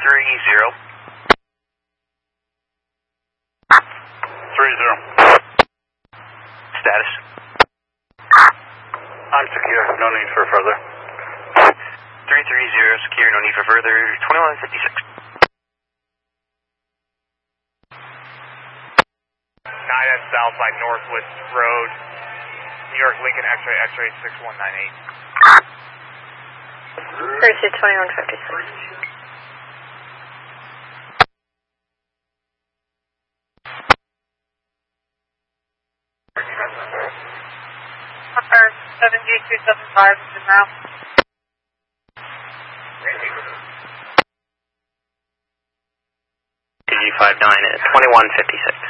Status? I'm secure, no need for further. 330, secure, no need for further, 2156. 9 south by Northwood Road, New York Lincoln X-ray, X-ray 6198. 2156. Upper 7G275 is now. G59 at 2156.